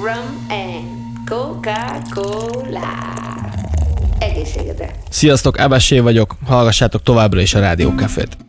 rum and Coca-Cola. Egészségedre! Sziasztok, Ebessé vagyok, hallgassátok továbbra is a Rádió Cafét.